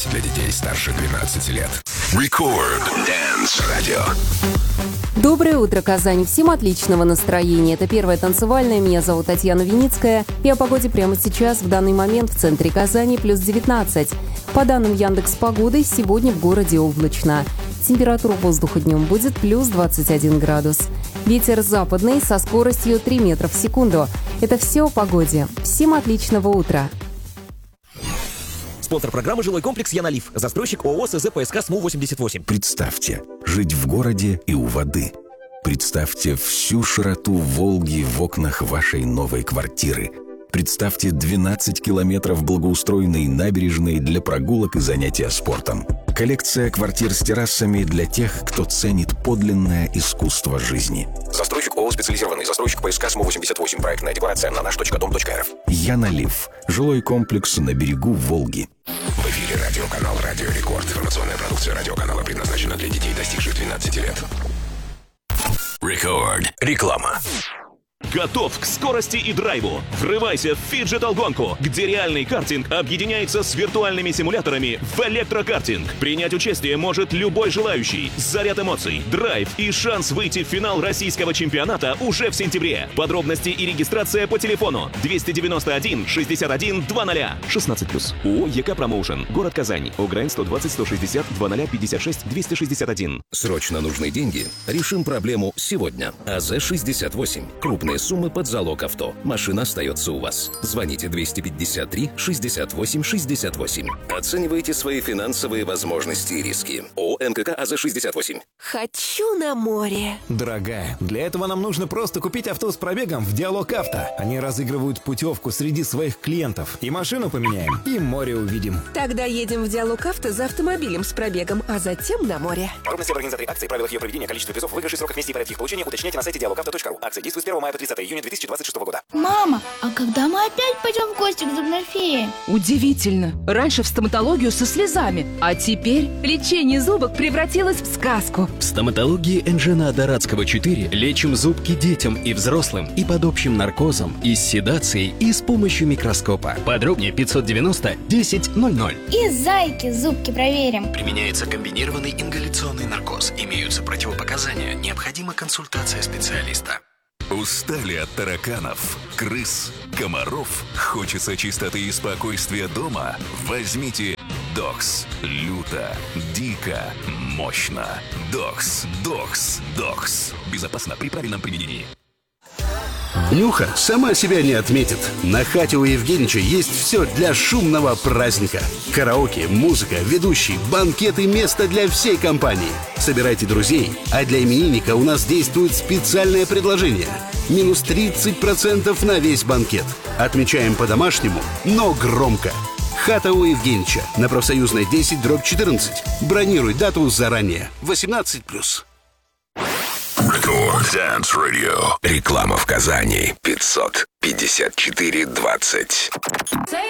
для детей старше 12 лет. Record Dance Radio. Доброе утро, Казань. Всем отличного настроения. Это первая танцевальная. Меня зовут Татьяна Виницкая. И о погоде прямо сейчас, в данный момент, в центре Казани плюс 19. По данным Яндекс.Погоды, сегодня в городе облачно. Температура воздуха днем будет плюс 21 градус. Ветер западный со скоростью 3 метра в секунду. Это все о погоде. Всем отличного утра. Спонсор программы «Жилой комплекс Янолив». Застройщик ООО СЗ ПСК СМУ-88. Представьте, жить в городе и у воды. Представьте всю широту Волги в окнах вашей новой квартиры. Представьте 12 километров благоустроенной набережной для прогулок и занятия спортом. Коллекция квартир с террасами для тех, кто ценит подлинное искусство жизни. Застройщик ООО «Специализированный застройщик ПСК СМУ-88». Проектная декларация на наш.дом.рф. Янолив. Жилой комплекс на берегу Волги. В эфире радиоканал «Радио Рекорд». Информационная продукция радиоканала предназначена для детей, достигших 12 лет. Рекорд. Реклама. Готов к скорости и драйву? Врывайся в фиджитал-гонку, где реальный картинг объединяется с виртуальными симуляторами в электрокартинг. Принять участие может любой желающий. Заряд эмоций, драйв и шанс выйти в финал российского чемпионата уже в сентябре. Подробности и регистрация по телефону 291 61 00. 16+. ООО «ЕК Промоушен». Город Казань. ОГРН 120 160 00 56 261. Срочно нужны деньги? Решим проблему сегодня. АЗ-68. Крупные суммы под залог авто. Машина остается у вас. Звоните 253 68 68. Оценивайте свои финансовые возможности и риски. ООО НКК АЗ-68. Хочу на море. Дорогая, для этого нам нужно просто купить авто с пробегом в Диалог Авто. Они разыгрывают путевку среди своих клиентов. И машину поменяем, и море увидим. Тогда едем в Диалог Авто за автомобилем с пробегом, а затем на море. Подробности об организации акции, правилах ее проведения, количестве призов, выигрышей, сроках вместе и порядке их получения уточняйте на сайте dialogauto.ru. Акция действует с 1 мая по 30 июня 2026 года. Мама, а когда мы опять пойдем в гости к зубной фее? Удивительно. Раньше в стоматологию со слезами, а теперь лечение зубок превратилось в сказку. В стоматологии Энжена Дорадского 4 лечим зубки детям и взрослым и под общим наркозом, и с седацией, и с помощью микроскопа. Подробнее 590 10 00. И зайки зубки проверим. Применяется комбинированный ингаляционный наркоз. Имеются противопоказания. Необходима консультация специалиста. Устали от тараканов, крыс, комаров? Хочется чистоты и спокойствия дома? Возьмите Докс. Люто, дико, мощно. Докс. Безопасно при правильном применении. Нюха сама себя не отметит. На хате у Евгенича есть все для шумного праздника. Караоке, музыка, ведущий, банкет и место для всей компании. Собирайте друзей, а для именинника у нас действует специальное предложение. Минус 30% на весь банкет. Отмечаем по-домашнему, но громко. Хата у Евгенича на Профсоюзной 10/14. Бронируй дату заранее. 18+. Record Dance Radio. Реклама в Казани. 554 20.